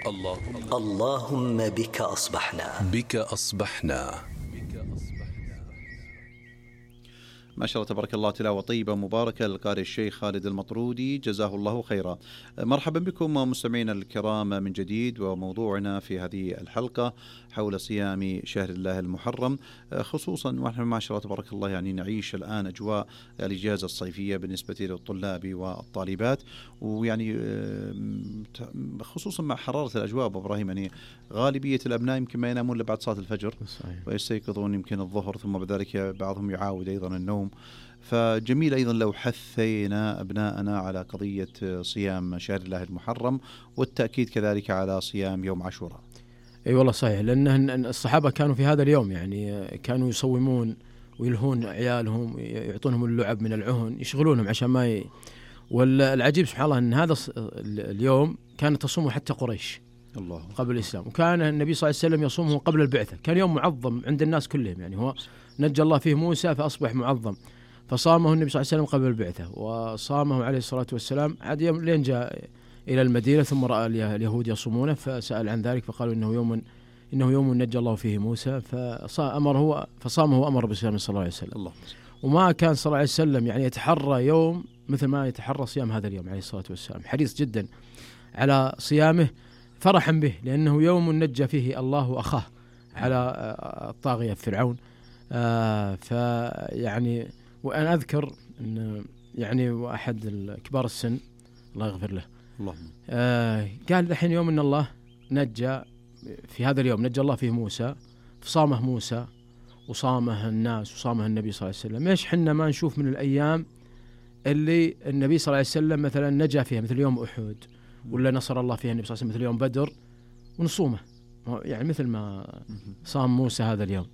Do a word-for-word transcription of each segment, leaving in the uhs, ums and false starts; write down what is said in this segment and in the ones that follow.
اللهم اللهم بك أصبحنا بك أصبحنا. ما شاء الله تبارك الله، تلاوة طيبة مباركة للقارئ الشيخ خالد المطرودي جزاه الله خيرا. مرحبا بكم مستمعينا الكرام من جديد، وموضوعنا في هذه الحلقة حول صيام شهر الله المحرم، خصوصا ونحن ما شاء الله تبارك الله يعني نعيش الآن أجواء الإجازة الصيفية بالنسبة للطلاب والطالبات، ويعني خصوصا مع حرارة الأجواء أبو إبراهيم، يعني غالبية الأبناء يمكن ما ينامون بعد صلاة الفجر صحيح. ويستيقظون يمكن الظهر، ثم بذلك بعضهم يعاود أيضا النوم. فجميل أيضا لو حثينا أبناءنا على قضية صيام شهر الله المحرم، والتأكيد كذلك على صيام يوم عاشوراء. أي أيوة والله صحيح، لأن الصحابة كانوا في هذا اليوم يعني كانوا يصومون ويلهون عيالهم، يعطونهم اللعب من العهن، يشغلونهم عشان ما ي... والعجيب سبحان الله أن هذا اليوم كانت تصومه حتى قريش الله قبل الإسلام، وكان النبي صلى الله عليه وسلم يصومه قبل البعثة، كان يوم معظم عند الناس كلهم، يعني هو نجى الله فيه موسى فأصبح معظم، فصامه النبي صلى الله عليه وسلم قبل البعثة، وصامه عليه الصلاة والسلام عاد يوم لين جاء إلى المدينة، ثم رأى اليهود يصومونه فسأل عن ذلك، فقالوا إنه يوم إنه يوم نجى الله فيه موسى، فأمره فصامه وأمر بالصيام صلى الله عليه وسلم الله. وما كان صلى الله عليه وسلم يعني يتحرى يوم مثل ما يتحرى صيام هذا اليوم عليه الصلاة والسلام، حريص جدا على صيامه فرحا به، لأنه يوم نجى فيه الله وأخاه على الطاغية فرعون. آه فيعني وأنا أذكر أن يعني واحد الكبار السن الله يغفر له اللهم آه قال الحين يوم أن الله نجى في هذا اليوم نجى الله فيه موسى، فصامه موسى وصامه الناس وصامه النبي صلى الله عليه وسلم، ليش حنا ما نشوف من الأيام اللي النبي صلى الله عليه وسلم مثلا نجا فيها مثل يوم أحد، ولا نصر الله فيها النبي صلى الله عليه وسلم مثل يوم بدر، ونصومه يعني مثل ما صام موسى هذا اليوم.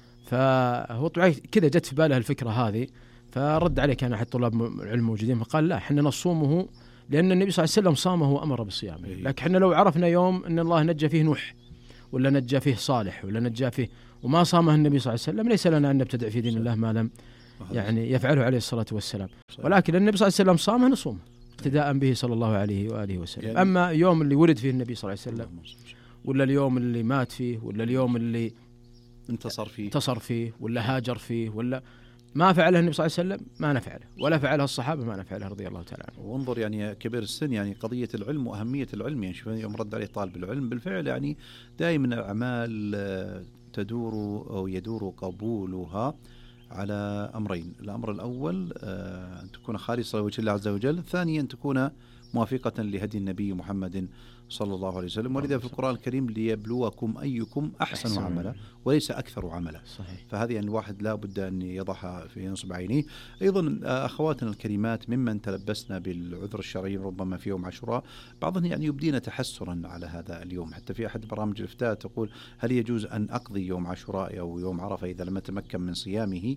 فهو طبعا كذا جت في باله الفكرة هذه، فرد عليه كان أحد طلاب العلم موجودين فقال لا، احنا نصومه لأن النبي صلى الله عليه وسلم صامه وأمر بصيامه، لكن احنا لو عرفنا يوم أن الله نجى فيه نوح ولا نجى فيه صالح ولا نجى فيه وما صامه النبي صلى الله عليه وسلم، ليس لنا أن نبتدع في دين الله ما لم يعني يفعله عليه الصلاة والسلام، ولكن النبي صلى الله عليه وسلم صامه نصومه اقتداء به صلى الله عليه وآله وسلم. أما يوم اللي ولد فيه النبي صلى الله عليه وسلم، ولا اليوم اللي مات فيه، ولا اليوم اللي انتصر فيه انتصر فيه ولا هاجر فيه، ولا ما فعله النبي صلى الله عليه وسلم ما نفعله، ولا فعله الصحابة ما نفعله رضي الله تعالى عنه. وانظر يعني كبير السن يعني قضية العلم وأهمية العلم، يعني شوف يوم رد عليه طالب العلم بالفعل يعني دائما الأعمال تدور أو يدور قبولها على أمرين، الأمر الأول أن تكون خالصة لوجه الله عز وجل، ثانيا أن تكون موافقة لهدي النبي محمد صلى الله عليه وسلم، ولذا في القرآن الكريم ليبلوكم أيكم أحسن, أحسن عملا وليس أكثر عملا صحيح. فهذه يعني الواحد لا بد أن يضعها في نصب عينيه. أيضا أخواتنا الكريمات ممن تلبسنا بالعذر الشرعي ربما في يوم عاشوراء، بعضهم يعني يبدين تحسرا على هذا اليوم، حتى في أحد برامج الإفتاء تقول هل يجوز أن أقضي يوم عاشوراء أو يوم عرفة إذا لم أتمكن من صيامه؟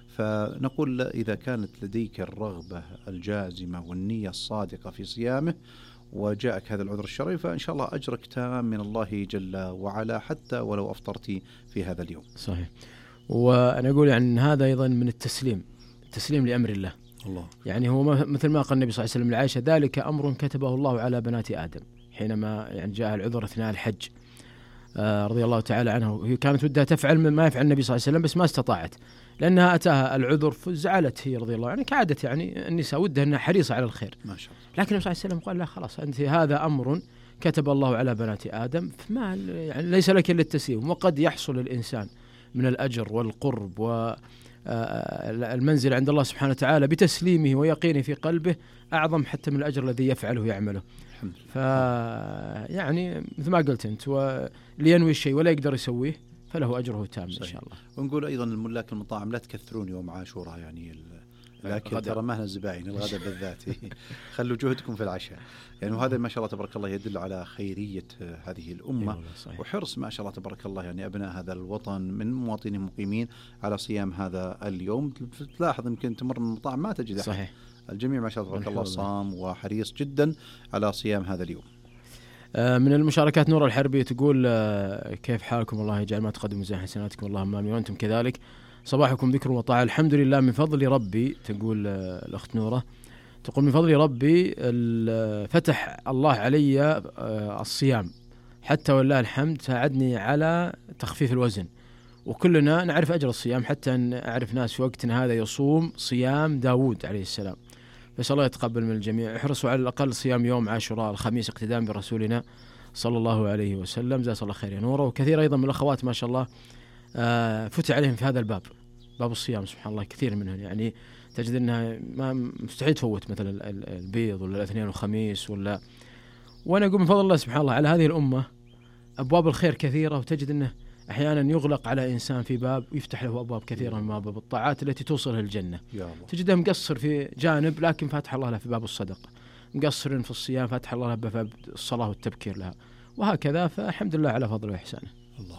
فنقول إذا كانت لديك الرغبة الجازمة والنية الصادقة في صيامه وجاءك هذا العذر الشرعي، فإن شاء الله أجرك تام من الله جل وعلا حتى ولو أفطرت في هذا اليوم. صحيح. وأنا أقول يعني هذا أيضا من التسليم، التسليم لأمر الله. الله. يعني هو مثل ما قال النبي صلى الله عليه وسلم لعائشة ذلك أمر كتبه الله على بنات آدم، حينما يعني جاء العذر أثناء الحج آه رضي الله تعالى عنه، هي كانت ودها تفعل ما يفعل النبي صلى الله عليه وسلم بس ما استطاعت، لأنها أتاها العذر فزعلت هي رضي الله عنها، كعادة يعني النساء ودها أنها حريصة على الخير ما شاء الله. لكن النبي صلى الله عليه وسلم قال لا خلاص أنت هذا أمر كتب الله على بنات آدم، فما يعني ليس لك إلا التسليم، وقد يحصل الإنسان من الأجر والقرب والمنزل عند الله سبحانه وتعالى بتسليمه ويقينه في قلبه أعظم حتى من الأجر الذي يفعله يعمله. ف يعني مثل ما قلت أنت، ولينوي الشيء ولا يقدر يسويه فله أجره تام إن شاء الله. ونقول أيضا الملاك المطاعم لا تكثرون يوم عاشوراء، يعني لكن ترى ما هنا الزبائن الغداء بالذات خلوا جهدكم في العشاء يعني، وهذا ما شاء الله تبارك الله يدل على خيرية هذه الأمة وحرص ما شاء الله تبارك الله يعني أبناء هذا الوطن من مواطنين مقيمين على صيام هذا اليوم. تلاحظ يمكن تمر من المطاعم ما تجد صحيح. الجميع ما شاء الله تبارك الله صام وحريص جدا على صيام هذا اليوم. من المشاركات نور الحربي تقول كيف حالكم، الله يجعل ما تقدم ميزان حسناتكم اللهم آمين وأنتم كذلك، صباحكم ذكر وطاعة الحمد لله من فضل ربي. تقول الأخت نورة تقول من فضل ربي فتح الله علي الصيام حتى والله الحمد ساعدني على تخفيف الوزن. وكلنا نعرف أجر الصيام، حتى أن أعرف ناس في وقتنا هذا يصوم صيام داود عليه السلام. بس الله يتقبل من الجميع. احرصوا على الأقل صيام يوم عاشوراء الخميس اقتداء برسولنا صلى الله عليه وسلم، جزاه الله خير نوره. وكثير أيضا من الأخوات ما شاء الله آه فتح عليهم في هذا الباب، باب الصيام، سبحان الله كثير منهم يعني تجد أنها ما مستحيل تفوت مثلا البيض ولا الاثنين والخميس ولا. وأنا أقول من فضل الله سبحان الله على هذه الأمة أبواب الخير كثيرة، وتجد أنه أحيانا يغلق على إنسان في باب ويفتح له أبواب كثيرة من باب الطاعات التي توصله الجنة. تجده مقصر في جانب لكن فاتح الله له في باب الصدقة، مقصر في الصيام فاتح الله له باب الصلاة والتبكير لها، وهكذا. فالحمد لله على فضله وإحسانه. الله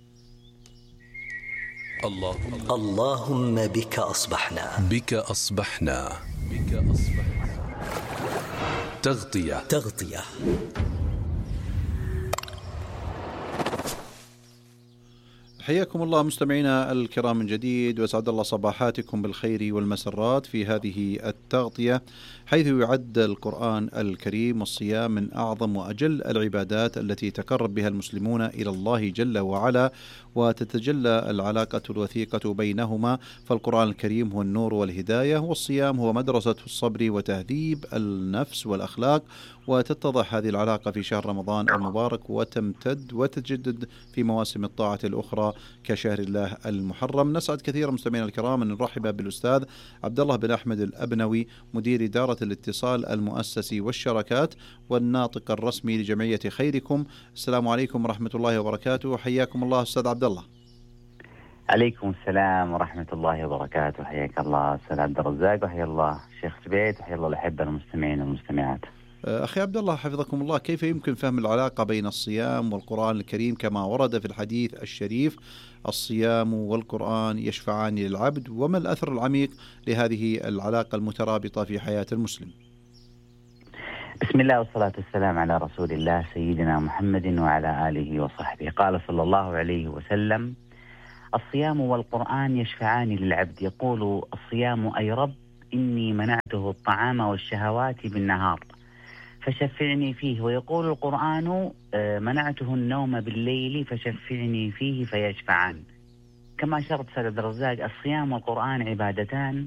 الله اللهم بك أصبحنا بك أصبحنا بك أصبحنا تغطية تغطية حياكم الله مستمعينا الكرام من جديد، وسعد الله صباحاتكم بالخير والمسرات في هذه التغطية، حيث يعد القرآن الكريم والصيام من أعظم وأجل العبادات التي تقرب بها المسلمون إلى الله جل وعلا، وتتجلى العلاقة الوثيقة بينهما. فالقرآن الكريم هو النور والهداية، والصيام هو مدرسة الصبر وتهذيب النفس والأخلاق. وتتضح هذه العلاقة في شهر رمضان المبارك، وتمتد وتجدد في مواسم الطاعة الأخرى كشهر الله المحرم. نسعد كثيرا مستمعينا الكرام أن نرحب بالأستاذ عبد الله بن أحمد الأبنوي، مدير إدارة الاتصال المؤسسي والشراكات والناطق الرسمي لجمعية خيركم. السلام عليكم ورحمة الله وبركاته، حياكم الله أستاذ عبد الله. عليكم السلام ورحمة الله وبركاته، حياك الله أستاذ عبد الرزاق، وحيا الله شيخ زبيد، وحيا الله الأحبة المستمعين والمستمعات. أخي عبد الله حفظكم الله، كيف يمكن فهم العلاقة بين الصيام والقرآن الكريم كما ورد في الحديث الشريف: الصيام والقرآن يشفعان للعبد؟ وما الأثر العميق لهذه العلاقة المترابطة في حياة المسلم؟ بسم الله والصلاة والسلام على رسول الله سيدنا محمد وعلى آله وصحبه. قال صلى الله عليه وسلم: الصيام والقرآن يشفعان للعبد. يقول الصيام: أي رب إني منعته الطعام والشهوات بالنهار فشفعني فيه. ويقول القرآن: منعته النوم بالليل فشفعني فيه فيشفعان. كما أشرت سيد عبد الرزاق، الصيام والقرآن عبادتان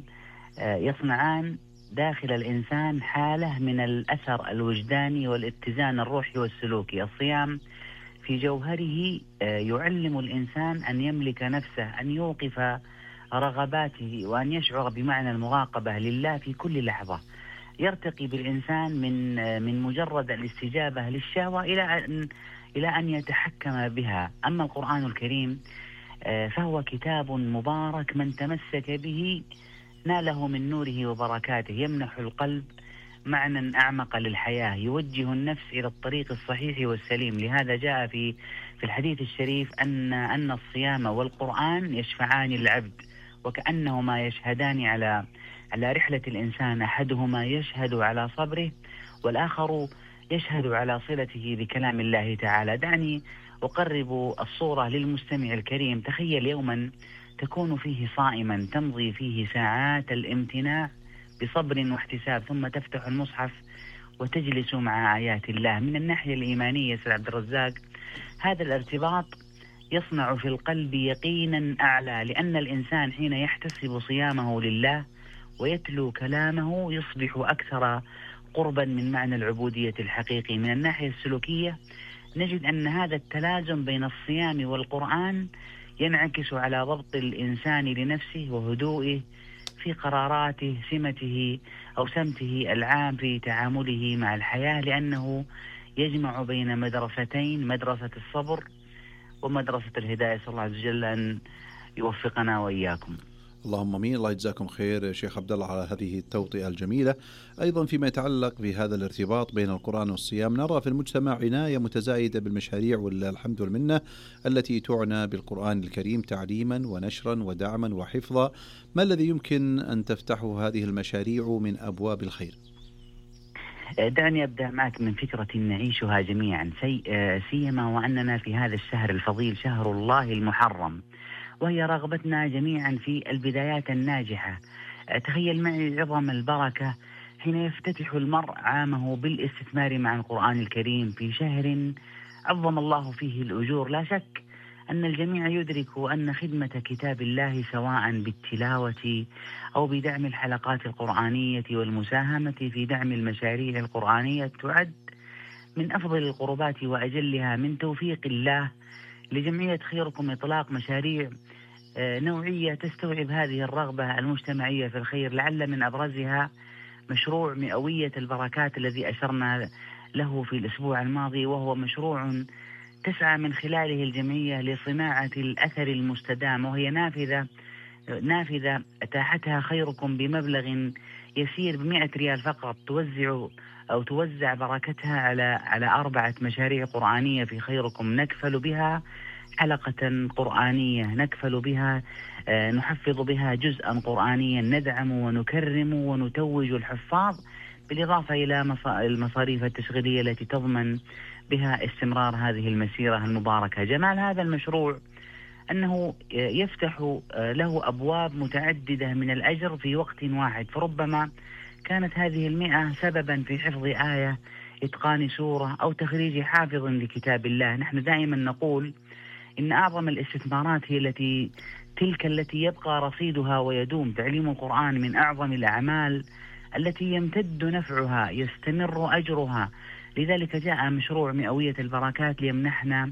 يصنعان داخل الإنسان حالة من الأثر الوجداني والاتزان الروحي والسلوكي. الصيام في جوهره يعلم الإنسان أن يملك نفسه، أن يوقف رغباته، وأن يشعر بمعنى المراقبة لله في كل لحظة. يرتقي بالإنسان من من مجرد الاستجابة للشهوة إلى أن إلى أن يتحكم بها. أما القرآن الكريم فهو كتاب مبارك، من تمسك به ناله من نوره وبركاته، يمنح القلب معنى أعمق للحياة، يوجه النفس إلى الطريق الصحيح والسليم. لهذا جاء في في الحديث الشريف أن أن الصيام والقرآن يشفعان للعبد، وكأنهما يشهدان على على رحلة الإنسان. أحدهما يشهد على صبره، والآخر يشهد على صلته بكلام الله تعالى. دعني أقرب الصورة للمستمع الكريم. تخيل يوما تكون فيه صائما، تمضي فيه ساعات الامتناع بصبر واحتساب، ثم تفتح المصحف وتجلس مع آيات الله. من الناحية الإيمانية سيد عبد الرزاق، هذا الارتباط يصنع في القلب يقينا أعلى، لأن الإنسان حين يحتسب صيامه لله ويتلو كلامه يصبح أكثر قربا من معنى العبودية الحقيقي. من الناحية السلوكية نجد أن هذا التلازم بين الصيام والقرآن ينعكس على ضبط الإنسان لنفسه وهدوئه في قراراته، سمته أو سمته العام في تعامله مع الحياة، لأنه يجمع بين مدرستين: مدرسة الصبر ومدرسة الهداية. صلى الله عز وجل أن يوفقنا وإياكم. اللهم امين. الله يجزاكم خير شيخ عبد الله على هذه التوطئة الجميلة. ايضا فيما يتعلق بهذا الارتباط بين القرآن والصيام، نرى في المجتمع عناية متزايدة بالمشاريع ولله الحمد والمنة التي تعنى بالقرآن الكريم تعليما ونشرا ودعما وحفظا. ما الذي يمكن ان تفتحه هذه المشاريع من ابواب الخير؟ دعني أبدأ معك من فكرة نعيشها جميعا، سيما وأننا في هذا الشهر الفضيل، شهر الله المحرم، وهي رغبتنا جميعا في البدايات الناجحة. تخيل معي عظم البركة حين يفتتح المرء عامه بالاستثمار مع القرآن الكريم في شهر عظم الله فيه الأجور. لا شك أن الجميع يدرك أن خدمة كتاب الله سواء بالتلاوة أو بدعم الحلقات القرآنية والمساهمة في دعم المشاريع القرآنية تعد من أفضل القربات وأجلها من توفيق الله لجمعية خيركم إطلاق مشاريع نوعية تستوعب هذه الرغبة المجتمعية في الخير. لعل من أبرزها مشروع مئوية البركات الذي أشرنا له في الأسبوع الماضي، وهو مشروع تسعى من خلاله الجمعية لصناعة الأثر المستدام، وهي نافذة نافذة أتاحتها خيركم بمبلغ يسير بمئة ريال فقط، توزع أو توزع بركتها على على أربعة مشاريع قرآنية في خيركم، نكفل بها حلقة قرآنية، نكفل بها آه نحفظ بها جزءا قرآنيا، ندعم ونكرم ونتوج الحفاظ، بالإضافة إلى المصاريف التشغيلية التي تضمن بها استمرار هذه المسيرة المباركة. جمال هذا المشروع أنه يفتح له أبواب متعددة من الأجر في وقت واحد، فربما كانت هذه المئة سببا في حفظ آية، إتقان سورة، أو تخريج حافظ لكتاب الله. نحن دائما نقول إن أعظم الاستثمارات هي التي تلك التي يبقى رصيدها ويدوم. تعليم القرآن من أعظم الأعمال التي يمتد نفعها، يستمر أجرها. لذلك جاء مشروع مئوية البركات ليمنحنا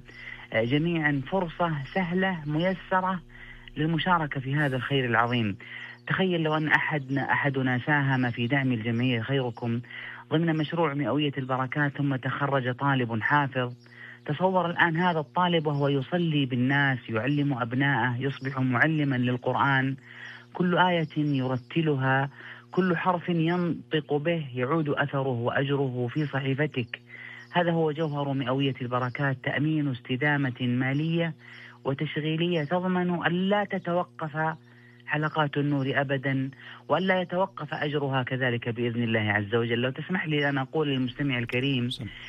جميعا فرصة سهلة ميسرة للمشاركة في هذا الخير العظيم. تخيل لو أن أحدنا أحدنا ساهم في دعم الجمعية خيركم ضمن مشروع مئوية البركات ثم تخرج طالب حافظ. تصور الآن هذا الطالب وهو يصلي بالناس، يعلم أبنائه، يصبح معلما للقرآن، كل آية يرتلها، كل حرف ينطق به يعود أثره وأجره في صحيفتك. هذا هو جوهر مئوية البركات، تأمين استدامة مالية وتشغيلية تضمن أن لا تتوقف حلقات النور أبدا، وأن لا يتوقف أجرها كذلك بإذن الله عز وجل. لو تسمح لي أن أقول للمستمع الكريم،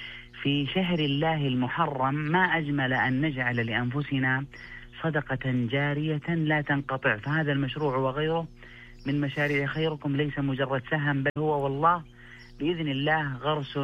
في شهر الله المحرم ما أجمل أن نجعل لأنفسنا صدقة جارية لا تنقطع. فهذا المشروع وغيره من مشاريع خيركم ليس مجرد سهم، بل هو والله بإذن الله غرس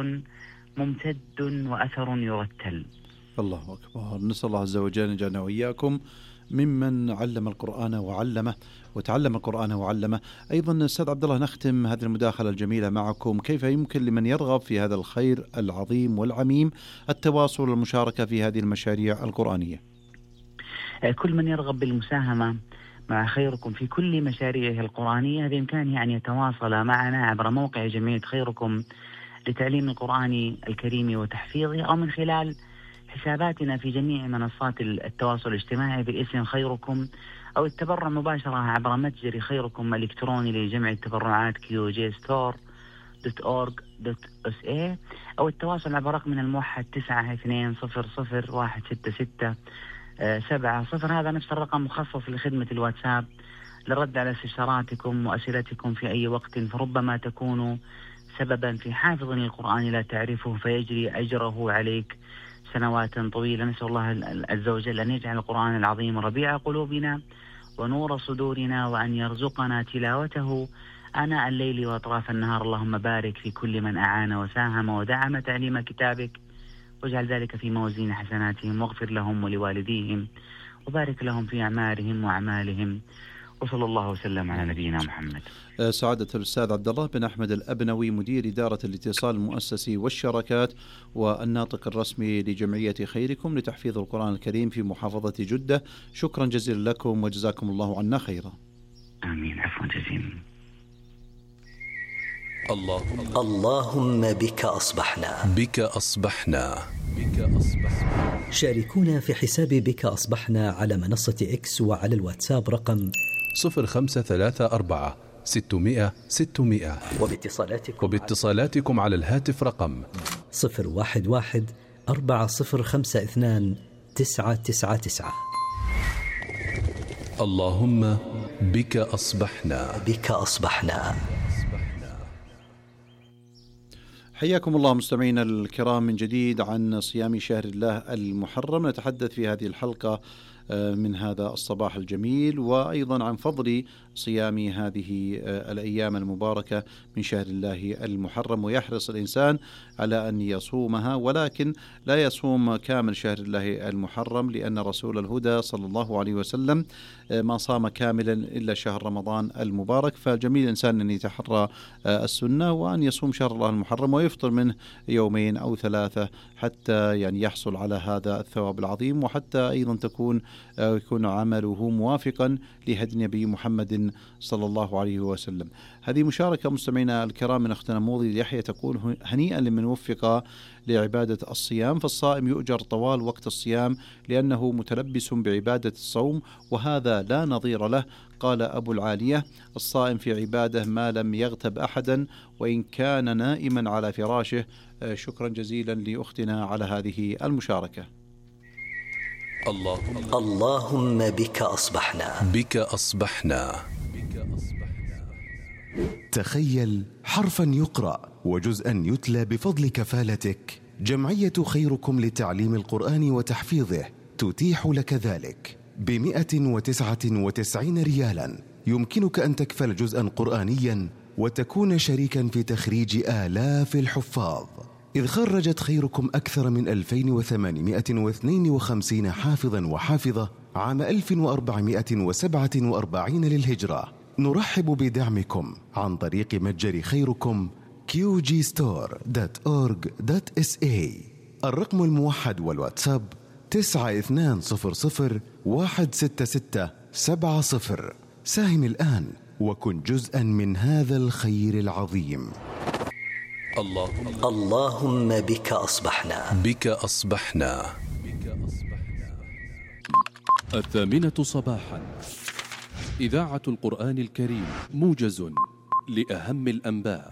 ممتد وأثر يرتل. الله أكبر. نسأل الله عز وجل أن يجعلنا وإياكم ممن علم القرآن وعلمه وتعلم القرآن وعلمه. أيضا أستاذ عبد الله، نختم هذه المداخلة الجميلة معكم، كيف يمكن لمن يرغب في هذا الخير العظيم والعميم التواصل والمشاركة في هذه المشاريع القرآنية؟ كل من يرغب بالمساهمة مع خيركم في كل مشاريعه القرآنية بإمكانه أن يتواصل معنا عبر موقع جمعية خيركم لتعليم القرآن الكريم وتحفيظه، أو من خلال حساباتنا في جميع منصات التواصل الاجتماعي باسم خيركم، أو التبرع مباشرة عبر متجر خيركم الإلكتروني لجمع التبرعات كيو جي ستور دوت أورج دوت إس إيه، أو التواصل عبر رقمنا الموحد تسعة اثنين صفر صفر واحد ستة ستة سبعة صفر. هذا نفس الرقم مخصص لخدمة الواتساب للرد على استفساراتكم وأسئلتكم في أي وقت، فربما تكون سببا في حافظ القرآن لا تعرفه فيجري أجره عليك سنوات طويلة. نسأل الله عز وجل أن يجعل القرآن العظيم ربيع قلوبنا ونور صدورنا، وأن يرزقنا تلاوته آناء الليل وأطراف النهار. اللهم بارك في كل من أعان وساهم ودعم تعليم كتابك، واجعل ذلك في موازين حسناتهم، واغفر لهم ولوالديهم، وبارك لهم في أعمارهم وأعمالهم، وصلى الله وسلم على نبينا محمد. سعادة الأستاذ عبد الله بن أحمد الأبنوي، مدير إدارة الاتصال المؤسسي والشراكات والناطق الرسمي لجمعية خيركم لتحفيظ القرآن الكريم في محافظة جدة، شكرا جزيلا لكم وجزاكم الله عنا خيرا. آمين. عفوا جزيلا. اللهم اللهم بك أصبحنا بك أصبحنا بك أصبحنا. شاركونا في حساب بك أصبحنا على منصة إكس وعلى الواتساب رقم صفر خمسة ثلاثة أربعة ستمائة ستمائة، وباتصالاتكم وباتصالاتكم على الهاتف رقم صفر واحد واحد أربعة صفر خمسة اثنان تسعة تسعة تسعة. اللهم بك أصبحنا بك أصبحنا. حياكم الله مستمعينا الكرام من جديد عن صيام شهر الله المحرم. نتحدث في هذه الحلقة من هذا الصباح الجميل، وأيضا عن فضل صيام هذه الأيام المباركة من شهر الله المحرم. ويحرص الإنسان على أن يصومها، ولكن لا يصوم كامل شهر الله المحرم، لأن رسول الهدى صلى الله عليه وسلم ما صام كاملا إلا شهر رمضان المبارك. فجميل الإنسان أن يتحرى السنة وأن يصوم شهر الله المحرم ويفطر منه يومين أو ثلاثة حتى يعني يحصل على هذا الثواب العظيم، وحتى أيضا تكون يكون عمله موافقا لهدي النبي محمد صلى الله عليه وسلم. هذه مشاركة مستمعينا الكرام من أختنا موضي يحيى، تقول: هنيئا لمن وفق لعبادة الصيام، فالصائم يؤجر طوال وقت الصيام لأنه متلبس بعبادة الصوم، وهذا لا نظير له. قال أبو العالية: الصائم في عبادة ما لم يغتب أحدا وإن كان نائما على فراشه. شكرا جزيلا لأختنا على هذه المشاركة. اللهم اللهم بك أصبحنا بك أصبحنا تخيل حرفا يقرأ وجزءا يتلى بفضل كفالتك. جمعية خيركم لتعليم القرآن وتحفيظه تتيح لك ذلك بمئة وتسعة وتسعين ريالا. يمكنك أن تكفل جزءا قرآنيا وتكون شريكا في تخريج آلاف الحفاظ، إذ خرجت خيركم أكثر من ألفين وثمانمئة واثنين وخمسين حافظا وحافظة عام ألف وأربعمئة وسبعة وأربعين للهجرة. نرحب بدعمكم عن طريق متجر خيركم كيو جي ستور دوت أورج دوت إس إيه. الرقم الموحد والواتساب تسعة اثنان صفر صفر واحد ستة ستة سبعة صفر. ساهم الآن وكن جزءا من هذا الخير العظيم. اللهم اللهم بك أصبحنا بك أصبحنا الثامنة صباحا، إذاعة القرآن الكريم، موجز لأهم الأنباء.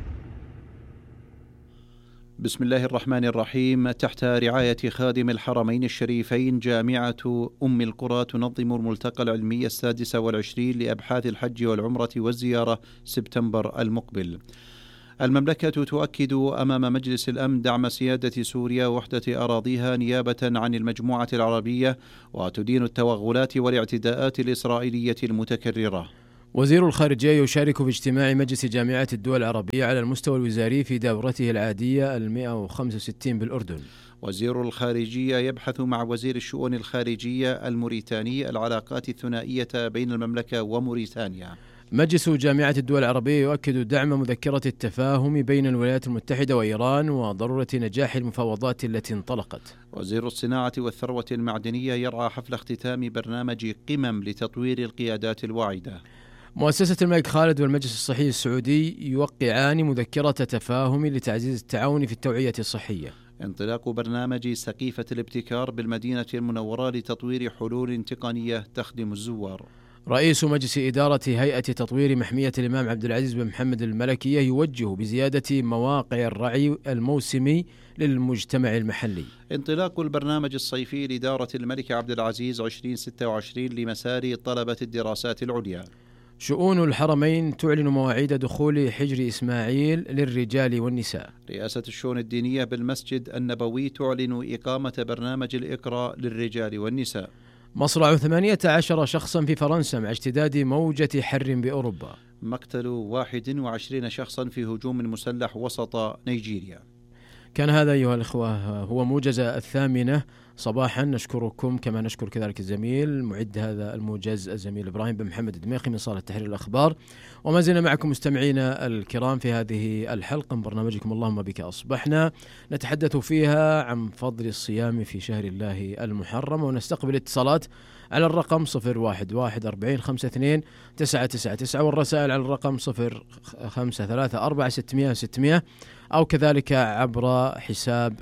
بسم الله الرحمن الرحيم. تحت رعاية خادم الحرمين الشريفين، جامعة أم القرى تنظم الملتقى العلمي السادس والعشرين لأبحاث الحج والعمرة والزيارة سبتمبر المقبل. المملكة تؤكد أمام مجلس الأمن دعم سيادة سوريا ووحدة أراضيها نيابة عن المجموعة العربية، وتدين التوغلات والاعتداءات الإسرائيلية المتكررة. وزير الخارجية يشارك في اجتماع مجلس جامعة الدول العربية على المستوى الوزاري في دورته العادية المئة وخمسة وستين بالأردن. وزير الخارجية يبحث مع وزير الشؤون الخارجية الموريتاني العلاقات الثنائية بين المملكة وموريتانيا. مجلس جامعة الدول العربية يؤكد دعم مذكرة التفاهم بين الولايات المتحدة وإيران وضرورة نجاح المفاوضات التي انطلقت. وزير الصناعة والثروة المعدنية يرعى حفل اختتام برنامج قمم لتطوير القيادات الواعدة. مؤسسة الملك خالد والمجلس الصحي السعودي يوقعان مذكرة تفاهم لتعزيز التعاون في التوعية الصحية. انطلاق برنامج سقيفة الابتكار بالمدينة المنورة لتطوير حلول تقنية تخدم الزوار. رئيس مجلس إدارة هيئة تطوير محمية الإمام عبد العزيز بن محمد الملكية يوجه بزيادة مواقع الرعي الموسمي للمجتمع المحلي. انطلاق البرنامج الصيفي لإدارة الملك عبد العزيز عشرين ستة وعشرين لمسار طلبة الدراسات العليا. شؤون الحرمين تعلن مواعيد دخول حجر إسماعيل للرجال والنساء. رئاسة الشؤون الدينية بالمسجد النبوي تعلن إقامة برنامج الإقراء للرجال والنساء. مصرع ثمانية عشر شخصا في فرنسا مع اشتداد موجة حر بأوروبا. مقتل واحد وعشرين شخصا في هجوم مسلح وسط نيجيريا. كان هذا أيها الإخوة هو موجز الثامنة صباحا. نشكركم كما نشكر كذلك الزميل معد هذا الموجز الزميل إبراهيم بن محمد الدميخي من صالة تحرير الأخبار. وما زلنا معكم مستمعينا الكرام في هذه الحلقة من برنامجكم اللهم بك أصبحنا، نتحدث فيها عن فضل الصيام في شهر الله المحرم، ونستقبل اتصالات على الرقم صفر واحد واحد أربعين خمسة اثنين تسعة تسعة تسعة، والرسائل على الرقم صفر خمسة ثلاثة أربعة ستمائة ستمائة، أو كذلك عبر حساب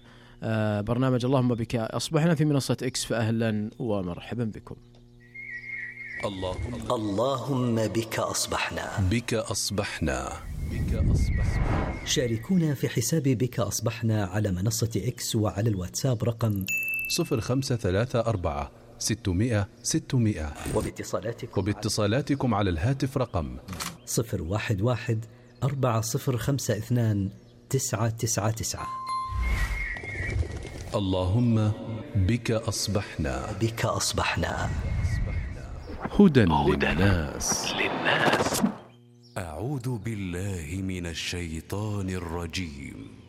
برنامج اللهم بك أصبحنا في منصة إكس. فأهلا ومرحبا بكم. اللهم اللهم بك أصبحنا بك أصبحنا بك أصبحنا. شاركونا في حساب بك أصبحنا على منصة إكس وعلى الواتساب رقم صفر خمسة ثلاثة أربعة ستمائة ستمائة، وباتصالاتكم وباتصالاتكم على الهاتف رقم صفر واحد واحد أربعة صفر خمسة اثنان تسعة تسعة تسعة. اللهم بك أصبحنا بك أصبحنا هدى للناس. أعوذ بالله من الشيطان الرجيم.